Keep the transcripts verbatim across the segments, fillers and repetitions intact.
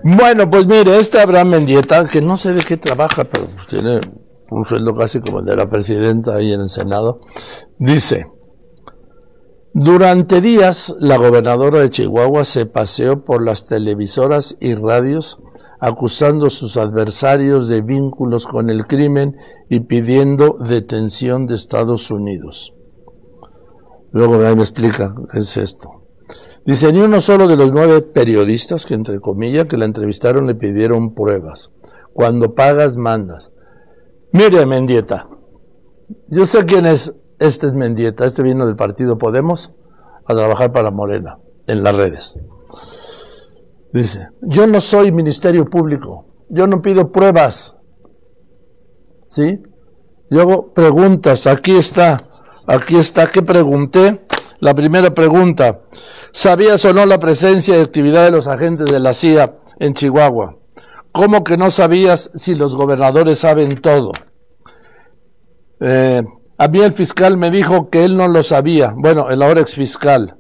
Bueno, pues mire, este Abraham Mendieta, que no sé de qué trabaja, pero pues tiene un sueldo casi como el de la presidenta ahí en el Senado, dice: durante días, la gobernadora de Chihuahua se paseó por las televisoras y radios acusando a sus adversarios de vínculos con el crimen y pidiendo detención de Estados Unidos. Luego me explica qué es esto. Dice: ni uno solo de los nueve periodistas que, entre comillas, que la entrevistaron le pidieron pruebas. Cuando pagas, mandas. Mire, Mendieta, yo sé quién es. Este es Mendieta, este vino del partido Podemos a trabajar para Morena, en las redes. Dice: yo no soy Ministerio Público, yo no pido pruebas, ¿sí? Yo hago preguntas, aquí está, aquí está, ¿qué pregunté? La primera pregunta: ¿sabías o no la presencia y actividad de los agentes de la C I A en Chihuahua? ¿Cómo que no sabías si los gobernadores saben todo? Eh... A mí el fiscal me dijo que él no lo sabía. Bueno, el ahora exfiscal.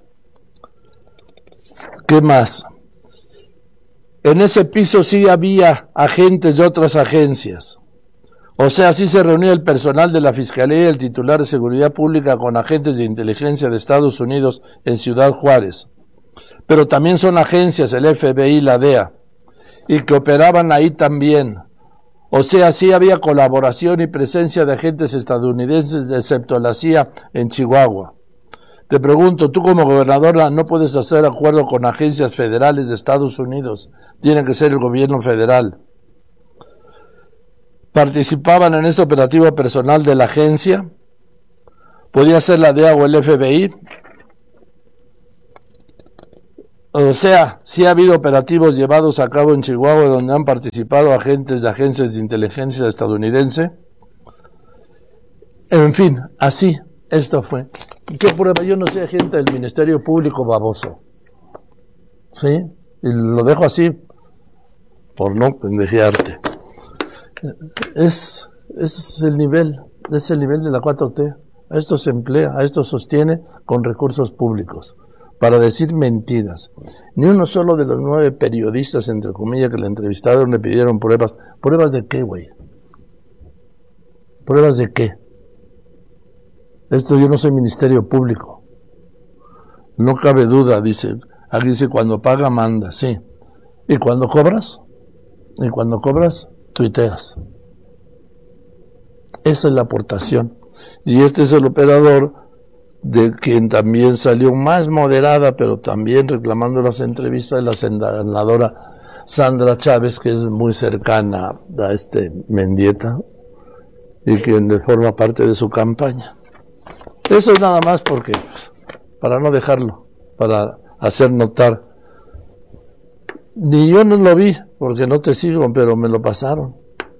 ¿Qué más? En ese piso sí había agentes de otras agencias. O sea, sí se reunía el personal de la Fiscalía y el titular de Seguridad Pública con agentes de inteligencia de Estados Unidos en Ciudad Juárez. Pero también son agencias, el F B I, la D E A, y que operaban ahí también. O sea, sí había colaboración y presencia de agentes estadounidenses, excepto la C I A, en Chihuahua. Te pregunto, tú como gobernadora no puedes hacer acuerdo con agencias federales de Estados Unidos. Tiene que ser el gobierno federal. ¿Participaban en este operativo personal de la agencia? ¿Podía ser la D E A o el F B I? O sea, sí ha habido operativos llevados a cabo en Chihuahua donde han participado agentes de agencias de inteligencia estadounidense. En fin, así, esto fue. ¿Qué prueba? Yo no soy agente del Ministerio Público, baboso. ¿Sí? Y lo dejo así, por no pendejearte. Es, es el nivel, es el nivel de la cuatro T. A esto se emplea, a esto sostiene con recursos públicos, para decir mentiras. Ni uno solo de los nueve periodistas, entre comillas, que le entrevistaron le pidieron pruebas. ¿Pruebas de qué, güey? ¿Pruebas de qué? Esto yo no soy Ministerio Público. No cabe duda, dice. Aquí dice, cuando paga, manda, sí. ¿Y cuando cobras? Y cuando cobras, tuiteas. Esa es la aportación. Y este es el operador de quien también salió más moderada, pero también reclamando las entrevistas de la senadora Sandra Chávez, que es muy cercana a este Mendieta y quien forma parte de su campaña. Eso es nada más porque, pues, para no dejarlo, para hacer notar. Ni yo no lo vi, porque no te sigo, pero me lo pasaron.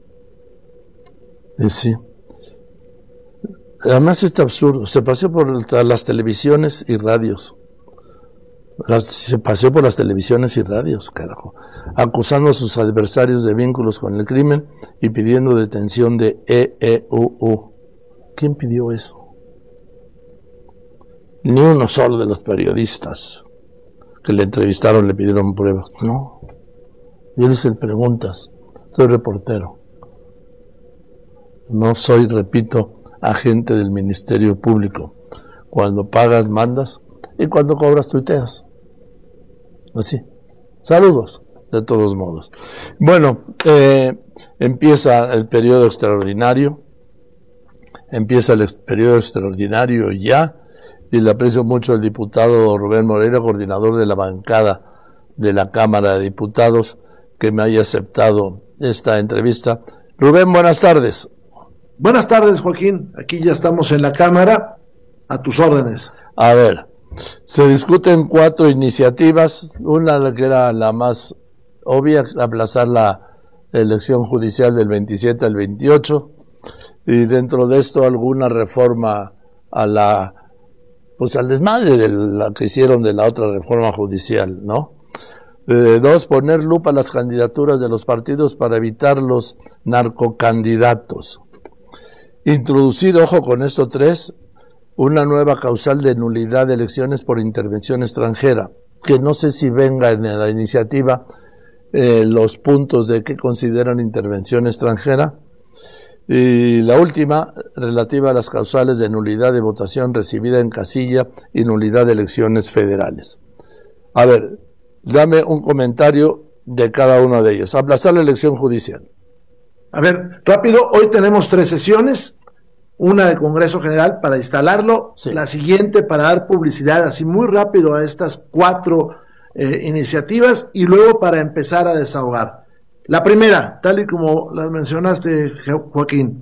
Y sí. Además, este absurdo, se paseó por las televisiones y radios. Las, se paseó por las televisiones y radios, carajo, acusando a sus adversarios de vínculos con el crimen y pidiendo detención de E E U U. ¿Quién pidió eso? Ni uno solo de los periodistas que le entrevistaron le pidieron pruebas. No. Yo les hice preguntas. Soy reportero. No soy, repito, agente del Ministerio Público. Cuando pagas, mandas, y cuando cobras, tuiteas. Así. Saludos, de todos modos. Bueno, eh, empieza el periodo extraordinario. Empieza el periodo extraordinario ya, y le aprecio mucho al diputado Rubén Moreira, coordinador de la bancada de la Cámara de Diputados, que me haya aceptado esta entrevista. Rubén, buenas tardes. Buenas tardes, Joaquín. Aquí ya estamos en la Cámara, a tus órdenes. A ver, se discuten cuatro iniciativas. Una que era la más obvia, aplazar la elección judicial del veintisiete al veintiocho, y dentro de esto alguna reforma a la, pues al desmadre de la que hicieron de la otra reforma judicial, ¿no? Eh, dos, poner lupa a las candidaturas de los partidos para evitar los narcocandidatos. Introducir, ojo con esto, tres, una nueva causal de nulidad de elecciones por intervención extranjera, que no sé si venga en la iniciativa eh, los puntos de qué consideran intervención extranjera. Y la última, relativa a las causales de nulidad de votación recibida en casilla y nulidad de elecciones federales. A ver, dame un comentario de cada uno de ellos. Aplazar la elección judicial. A ver, rápido, hoy tenemos tres sesiones, una de Congreso General para instalarlo, sí. La siguiente para dar publicidad así muy rápido a estas cuatro eh, iniciativas y luego para empezar a desahogar. La primera, tal y como las mencionaste, Joaquín,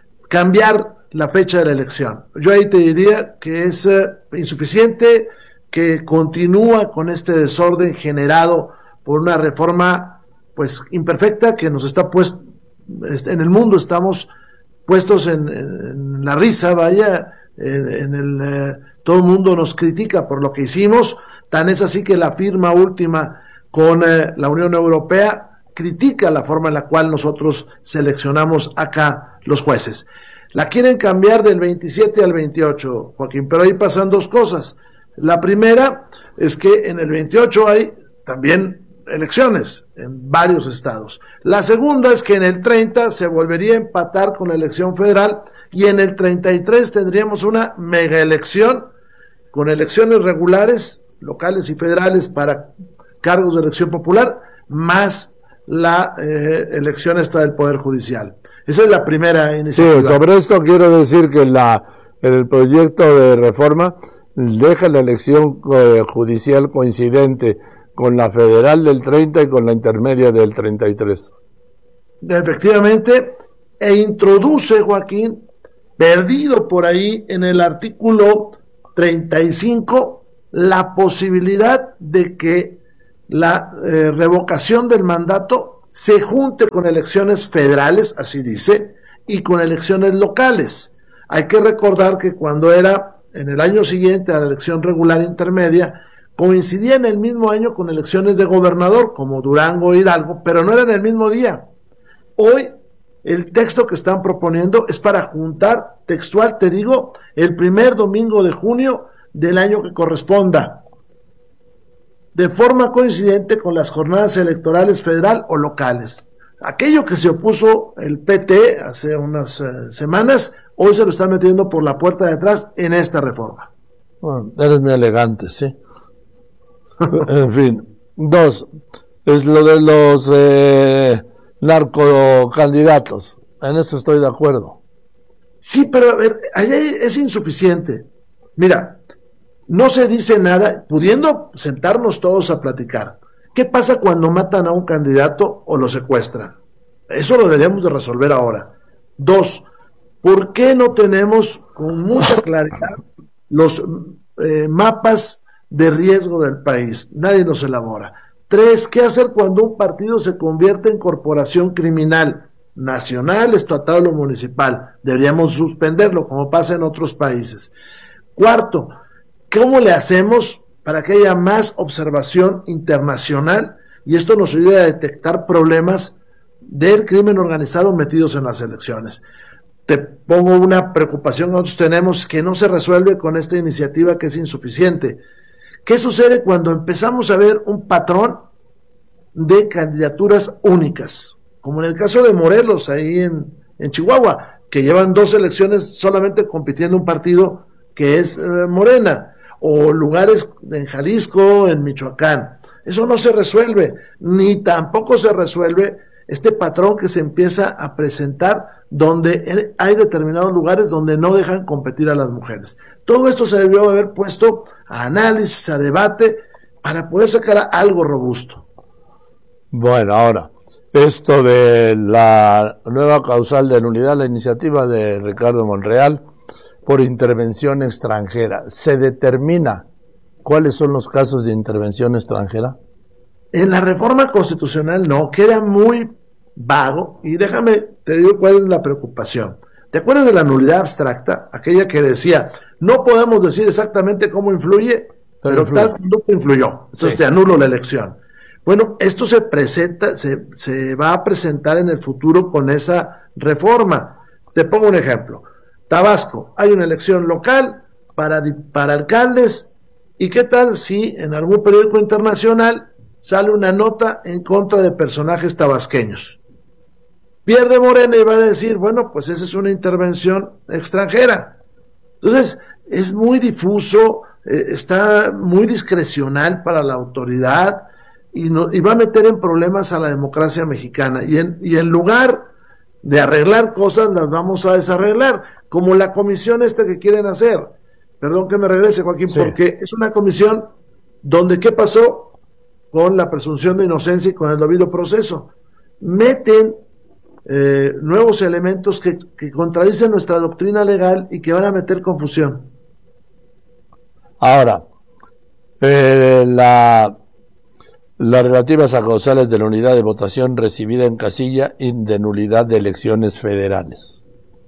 cambiar la fecha de la elección. Yo ahí te diría que es eh, insuficiente, que continúa con este desorden generado por una reforma pues imperfecta que nos está puesto en el mundo, estamos puestos en, en la risa, vaya, en, en el eh, todo el mundo nos critica por lo que hicimos, tan es así que la firma última con eh, la Unión Europea critica la forma en la cual nosotros seleccionamos acá los jueces. La quieren cambiar del veintisiete al veintiocho, Joaquín, pero ahí pasan dos cosas. La primera es que en el veintiocho hay también elecciones en varios estados. La segunda es que en el treinta se volvería a empatar con la elección federal y en el treinta y tres tendríamos una mega elección con elecciones regulares, locales y federales para cargos de elección popular, más la eh, elección esta del Poder Judicial. Esa es la primera iniciativa. Sí, sobre esto quiero decir que la, el proyecto de reforma deja la elección eh, judicial coincidente con la federal del treinta y con la intermedia del treinta y tres. Efectivamente, e introduce, Joaquín, perdido por ahí en el artículo treinta y cinco, la posibilidad de que la eh, revocación del mandato se junte con elecciones federales, así dice, y con elecciones locales. Hay que recordar que cuando era en el año siguiente a la elección regular intermedia, coincidía en el mismo año con elecciones de gobernador, como Durango e Hidalgo, pero no era en el mismo día. Hoy, el texto que están proponiendo es para juntar, textual, te digo, el primer domingo de junio del año que corresponda, de forma coincidente con las jornadas electorales federal o locales. Aquello que se opuso el P T hace unas uh, semanas, hoy se lo está metiendo por la puerta de atrás en esta reforma. Bueno, eres muy elegante, sí. En fin. Dos, es lo de los eh, narcocandidatos. En eso estoy de acuerdo. Sí, pero a ver, ahí es insuficiente. Mira, no se dice nada, pudiendo sentarnos todos a platicar. ¿Qué pasa cuando matan a un candidato o lo secuestran? Eso lo deberíamos de resolver ahora. Dos, ¿por qué no tenemos con mucha claridad los eh, mapas de riesgo del país? Nadie los elabora. Tres, ¿qué hacer cuando un partido se convierte en corporación criminal? Nacional, estatal o municipal. Deberíamos suspenderlo, como pasa en otros países. Cuarto, ¿cómo le hacemos para que haya más observación internacional? Y esto nos ayude a detectar problemas del crimen organizado metidos en las elecciones. Te pongo una preocupación que nosotros tenemos que no se resuelve con esta iniciativa que es insuficiente. ¿Qué sucede cuando empezamos a ver un patrón de candidaturas únicas? Como en el caso de Morelos, ahí en, en Chihuahua, que llevan dos elecciones solamente compitiendo un partido que es eh, Morena, o lugares en Jalisco, en Michoacán. Eso no se resuelve, ni tampoco se resuelve este patrón que se empieza a presentar donde hay determinados lugares donde no dejan competir a las mujeres. Todo esto se debió haber puesto a análisis, a debate, para poder sacar algo robusto. Bueno, ahora, esto de la nueva causal de nulidad, la iniciativa de Ricardo Monreal, por intervención extranjera, ¿se determina cuáles son los casos de intervención extranjera? En la reforma constitucional no, queda muy vago, y déjame, te digo cuál es la preocupación. ¿Te acuerdas de la nulidad abstracta? Aquella que decía, no podemos decir exactamente cómo influye, pero, pero influye. Tal conducta influyó, entonces sí, te anulo la elección. Bueno, esto se presenta, se, se va a presentar en el futuro con esa reforma. Te pongo un ejemplo. Tabasco, hay una elección local para, para alcaldes, y qué tal si en algún periódico internacional sale una nota en contra de personajes tabasqueños. Pierde Morena y va a decir, bueno, pues esa es una intervención extranjera. Entonces, es muy difuso, eh, está muy discrecional para la autoridad y, no, y va a meter en problemas a la democracia mexicana. Y en, y en lugar de arreglar cosas, las vamos a desarreglar, como la comisión esta que quieren hacer. Perdón que me regrese, Joaquín, sí. Porque es una comisión donde, ¿qué pasó con la presunción de inocencia y con el debido proceso? Meten eh, nuevos elementos que, que contradicen nuestra doctrina legal y que van a meter confusión. Ahora, eh, la, las relativas a causales de la unidad de votación recibida en casilla y de nulidad de elecciones federales.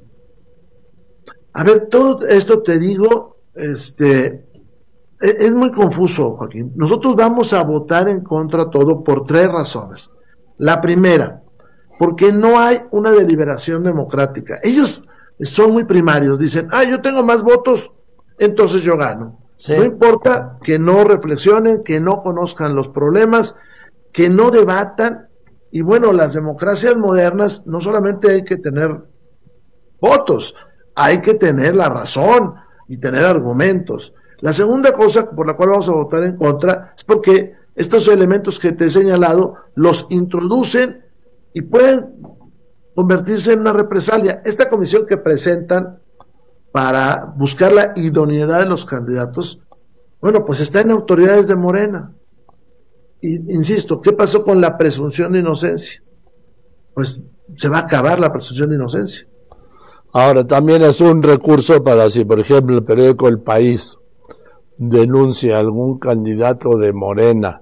A ver, todo esto te digo, este, es muy confuso, Joaquín. Nosotros vamos a votar en contra todo por tres razones. La primera, porque no hay una deliberación democrática. Ellos son muy primarios, dicen, ah, yo tengo más votos, entonces yo gano. Sí. No importa que no reflexionen, que no conozcan los problemas, que no debatan. Y bueno, las democracias modernas no solamente hay que tener votos, hay que tener la razón y tener argumentos. La segunda cosa por la cual vamos a votar en contra es porque estos elementos que te he señalado los introducen y pueden convertirse en una represalia. Esta comisión que presentan para buscar la idoneidad de los candidatos, bueno, pues está en autoridades de Morena. Y, insisto, ¿qué pasó con la presunción de inocencia? Pues se va a acabar la presunción de inocencia. Ahora, también es un recurso para si, por ejemplo, el periódico El País denuncia a algún candidato de Morena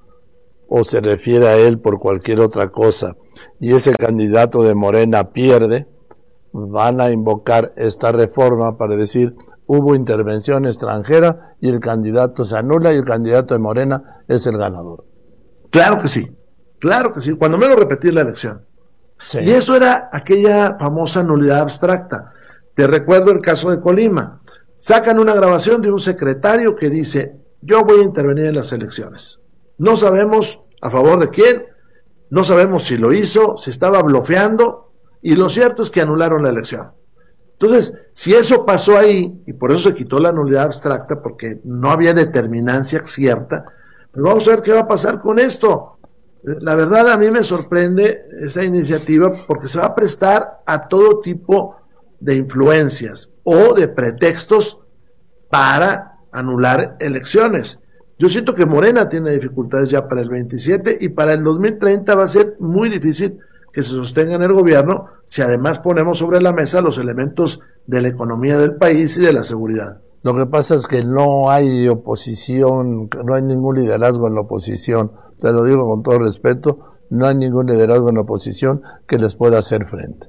o se refiere a él por cualquier otra cosa y ese candidato de Morena pierde, van a invocar esta reforma para decir hubo intervención extranjera y el candidato se anula y el candidato de Morena es el ganador. Claro que sí, claro que sí, cuando menos repetir la elección. Sí. Y eso era aquella famosa nulidad abstracta. Te recuerdo el caso de Colima. Sacan una grabación de un secretario que dice, yo voy a intervenir en las elecciones. No sabemos a favor de quién, no sabemos si lo hizo, si estaba blofeando, y lo cierto es que anularon la elección. Entonces, si eso pasó ahí, y por eso se quitó la nulidad abstracta, porque no había determinancia cierta, pues vamos a ver qué va a pasar con esto. La verdad, a mí me sorprende esa iniciativa porque se va a prestar a todo tipo de influencias o de pretextos para anular elecciones. Yo siento que Morena tiene dificultades ya para el veintisiete y para el dos mil treinta va a ser muy difícil que se sostenga en el gobierno si además ponemos sobre la mesa los elementos de la economía del país y de la seguridad. Lo que pasa es que no hay oposición, no hay ningún liderazgo en la oposición, te lo digo con todo respeto, no hay ningún liderazgo en la oposición que les pueda hacer frente.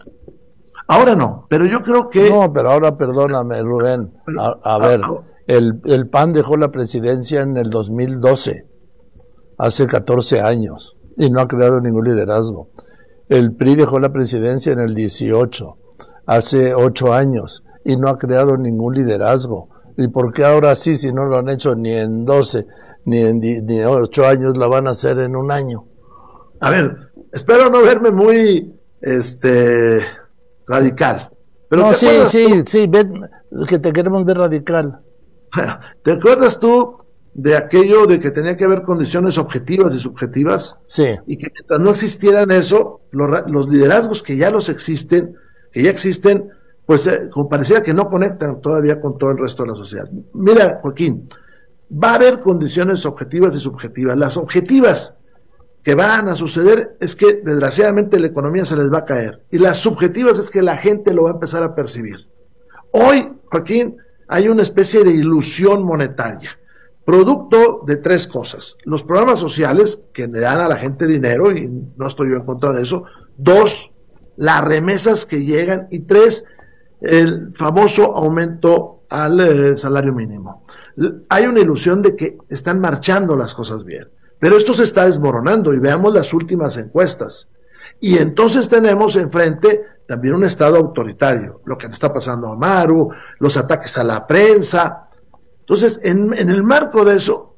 Ahora no, pero yo creo que... No, pero ahora perdóname, Rubén, a, a ver, el, el P A N dejó la presidencia en el dos mil doce, hace catorce años, y no ha creado ningún liderazgo. El P R I dejó la presidencia en el dieciocho, hace ocho años, y no ha creado ningún liderazgo. ¿Y por qué ahora sí, si no lo han hecho ni en doce, ni en, ni en ocho años, la van a hacer en un año? A ver, espero no verme muy este radical. Pero no, sí, sí, tú? sí, ven, que te queremos ver radical. ¿Te acuerdas tú de aquello de que tenía que haber condiciones objetivas y subjetivas? Sí. Y que mientras no existieran eso, los, los liderazgos que ya los existen, que ya existen, pues eh, como pareciera que no conectan todavía con todo el resto de la sociedad. Mira, Joaquín, va a haber condiciones objetivas y subjetivas. Las objetivas que van a suceder es que desgraciadamente la economía se les va a caer. Y las subjetivas es que la gente lo va a empezar a percibir. Hoy, Joaquín, hay una especie de ilusión monetaria, producto de tres cosas. Los programas sociales que le dan a la gente dinero, y no estoy yo en contra de eso. Dos, las remesas que llegan. Y tres, el famoso aumento al eh, salario mínimo. Hay una ilusión de que están marchando las cosas bien, pero esto se está desmoronando y veamos las últimas encuestas. Y entonces tenemos enfrente también un estado autoritario, lo que le está pasando a Maru, los ataques a la prensa. Entonces, en, en el marco de eso,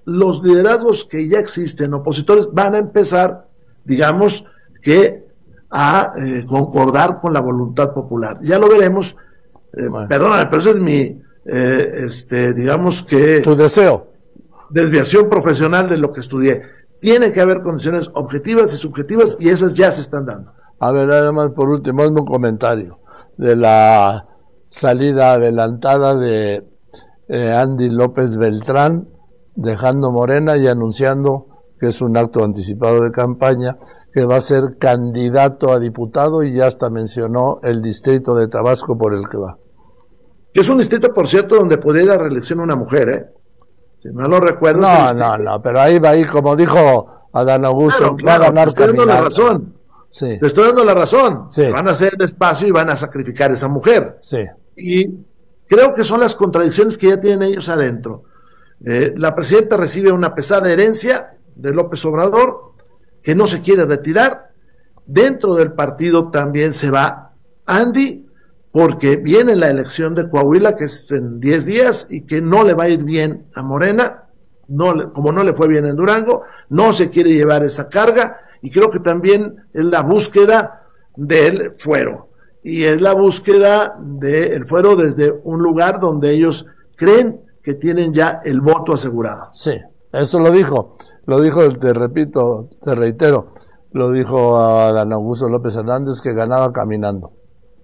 los liderazgos que ya existen, opositores, van a empezar, digamos, que a eh, concordar con la voluntad popular. Ya lo veremos. Eh, bueno. Perdóname, pero ese es mi, eh, este, digamos que... Tu deseo. Desviación profesional de lo que estudié. Tiene que haber condiciones objetivas y subjetivas y esas ya se están dando. A ver, además, por último, hazme un comentario de la salida adelantada de eh, Andy López Beltrán, dejando Morena y anunciando que es un acto anticipado de campaña, que va a ser candidato a diputado y ya hasta mencionó el distrito de Tabasco por el que va. Es un distrito, por cierto, donde podría ir a reelección una mujer, ¿eh? Si no lo recuerdo. No, no, no, pero ahí va, ahí como dijo Adán Augusto, claro, claro, va a ganar te estoy dando la razón. Sí. Te estoy dando la razón. Sí. Van a hacer el espacio y van a sacrificar a esa mujer. Sí. Y creo que son las contradicciones que ya tienen ellos adentro. Eh, la presidenta recibe una pesada herencia de López Obrador, que no se quiere retirar. Dentro del partido también se va Andy, porque viene la elección de Coahuila, que es en diez días, y que no le va a ir bien a Morena, no le, como no le fue bien en Durango, no se quiere llevar esa carga, y creo que también es la búsqueda del fuero, y es la búsqueda del fuero desde un lugar donde ellos creen que tienen ya el voto asegurado. Sí, eso lo dijo, lo dijo, te repito, te reitero, lo dijo a Adán Augusto López Hernández, que ganaba caminando.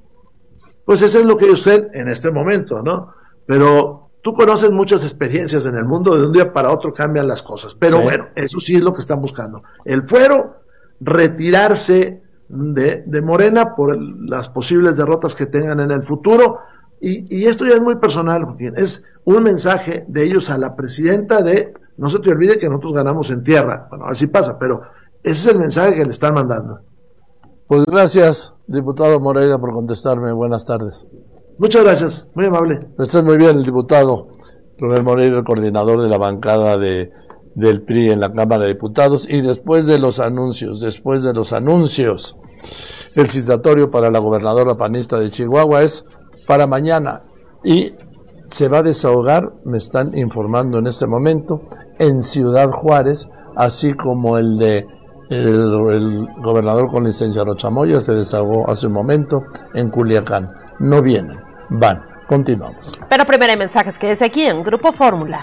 Pues eso es lo que ellos creen en este momento, ¿no? Pero tú conoces muchas experiencias en el mundo, de un día para otro cambian las cosas. Pero sí, bueno, eso sí es lo que están buscando. El fuero, retirarse de, de Morena por el, las posibles derrotas que tengan en el futuro. Y, y esto ya es muy personal, porque es un mensaje de ellos a la presidenta de, no se te olvide que nosotros ganamos en tierra. Bueno, así pasa, pero ese es el mensaje que le están mandando. Pues gracias, diputado Moreira, por contestarme. Buenas tardes. Muchas gracias, muy amable. Está muy bien el diputado Rubén Moreira, el coordinador de la bancada de, del P R I en la Cámara de Diputados. Y después de los anuncios, después de los anuncios, el citatorio para la gobernadora panista de Chihuahua es para mañana. Y se va a desahogar, me están informando en este momento, en Ciudad Juárez, así como el de El, el gobernador con licencia Rochamoya se desahogó hace un momento en Culiacán. No vienen, van. Continuamos. Pero primero hay mensajes. Quédese aquí en Grupo Fórmula.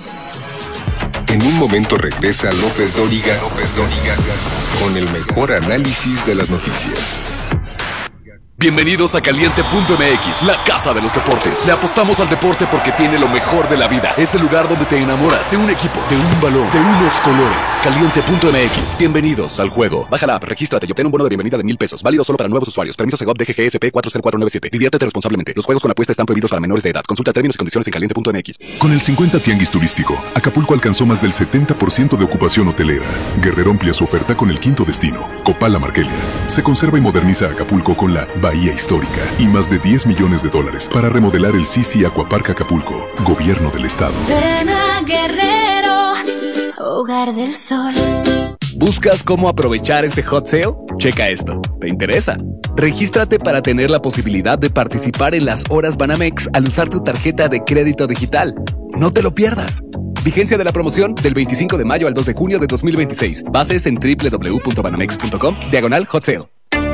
En un momento regresa López Dóriga, López Dóriga con el mejor análisis de las noticias. Bienvenidos a Caliente punto M X, la casa de los deportes. Le apostamos al deporte porque tiene lo mejor de la vida. Es el lugar donde te enamoras de un equipo, de un balón, de unos colores. Caliente punto M X, bienvenidos al juego. Baja la app, regístrate y obtén un bono de bienvenida de mil pesos. Válido solo para nuevos usuarios. Permiso Segov D G G S P cuatro cero cuatro nueve siete. Diviértete responsablemente. Los juegos con apuesta están prohibidos para menores de edad. Consulta términos y condiciones en Caliente punto M X. Con el cincuenta Tianguis Turístico, Acapulco alcanzó más del setenta por ciento de ocupación hotelera. Guerrero amplía su oferta con el quinto destino, Copala Marquelia. Se conserva y moderniza Acapulco con la Bahía Histórica y más de diez millones de dólares para remodelar el Sisi Aquapark Acapulco. Gobierno del Estado. Ven a Guerrero, hogar del sol. ¿Buscas cómo aprovechar este hot sale? Checa esto. ¿Te interesa? Regístrate para tener la posibilidad de participar en las horas Banamex al usar tu tarjeta de crédito digital. No te lo pierdas. Vigencia de la promoción del veinticinco de mayo al dos de junio de dos mil veintiséis. Bases en doble u doble u doble u punto banamex punto com, diagonal hot sale.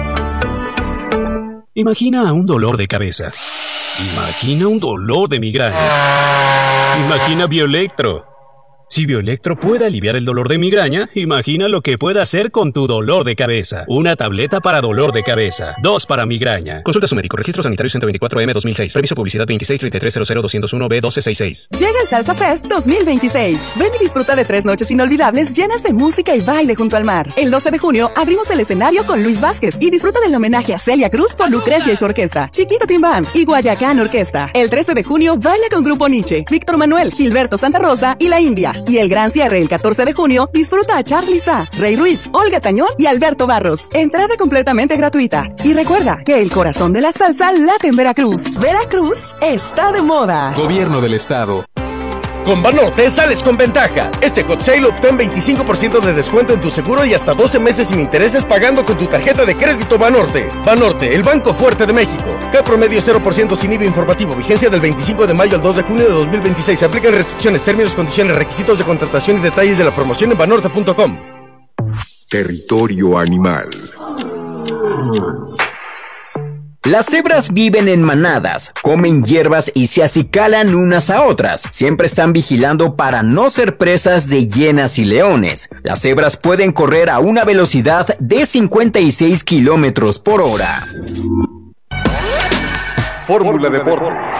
Imagina un dolor de cabeza. Imagina un dolor de migraña. Imagina Bioelectro. Si Bioelectro puede aliviar el dolor de migraña, imagina lo que puede hacer con tu dolor de cabeza. Una tableta para dolor de cabeza, dos para migraña. Consulta a su médico. Registro sanitario ciento veinticuatro M dos mil seis. Permiso publicidad veintiséis treinta y tres cero cero doscientos uno B doce sesenta y seis. Llega el Salsa Fest dos mil veintiséis. Ven y disfruta de tres noches inolvidables llenas de música y baile junto al mar. El doce de junio abrimos el escenario con Luis Vázquez y disfruta del homenaje a Celia Cruz por Lucrecia y su orquesta, Chiquita Timbán y Guayacán Orquesta. El trece de junio baila con Grupo Nietzsche, Víctor Manuel, Gilberto Santa Rosa y La India. Y el gran cierre el catorce de junio, disfruta a Charly Sa, Rey Ruiz, Olga Tañón y Alberto Barros. Entrada completamente gratuita. Y recuerda que el corazón de la salsa late en Veracruz. Veracruz está de moda. Gobierno del Estado. Con Banorte sales con ventaja. Este Hot Sale obtén veinticinco por ciento de descuento en tu seguro y hasta doce meses sin intereses pagando con tu tarjeta de crédito Banorte. Banorte, el banco fuerte de México. Cat promedio cero por ciento sin I V A informativo. Vigencia del veinticinco de mayo al dos de junio de dos mil veintiséis. Se aplican restricciones, términos, condiciones, requisitos de contratación y detalles de la promoción en banorte punto com. Territorio animal. Las cebras viven en manadas, comen hierbas y se acicalan unas a otras. Siempre están vigilando para no ser presas de hienas y leones. Las cebras pueden correr a una velocidad de cincuenta y seis kilómetros por hora. Fórmula Deportes.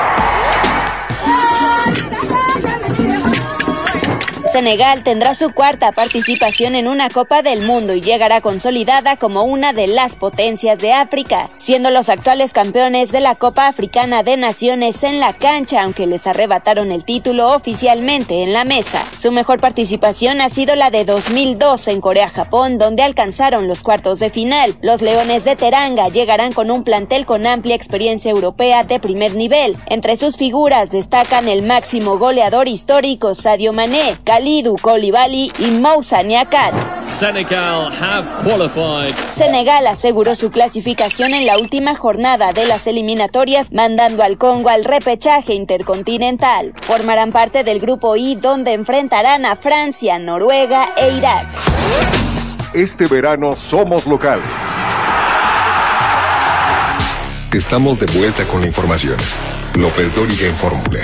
Senegal tendrá su cuarta participación en una Copa del Mundo y llegará consolidada como una de las potencias de África, siendo los actuales campeones de la Copa Africana de Naciones en la cancha, aunque les arrebataron el título oficialmente en la mesa. Su mejor participación ha sido la de dos mil dos en Corea-Japón, donde alcanzaron los cuartos de final. Los Leones de Teranga llegarán con un plantel con amplia experiencia europea de primer nivel. Entre sus figuras destacan el máximo goleador histórico Sadio Mané, Kalidou Koulibaly y Moussa Niakhaté. Senegal have qualified. Senegal aseguró su clasificación en la última jornada de las eliminatorias, mandando al Congo al repechaje intercontinental. Formarán parte del grupo I, donde enfrentarán a Francia, Noruega e Irak. Este verano somos locales. Estamos de vuelta con la información. López Dóriga en Fórmula.